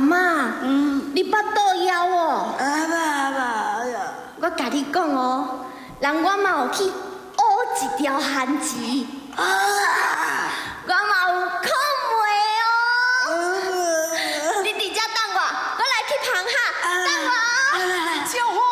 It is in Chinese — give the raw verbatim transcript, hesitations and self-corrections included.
妈， 嗯， 你巴肚枵哦？ 阿爸阿爸，哎呀， 我甲你讲哦，人我嘛有去学一条番薯， 啊， 我嘛有看袂哦。 呃你伫遮等我，我来去旁下，等我哦。 小花。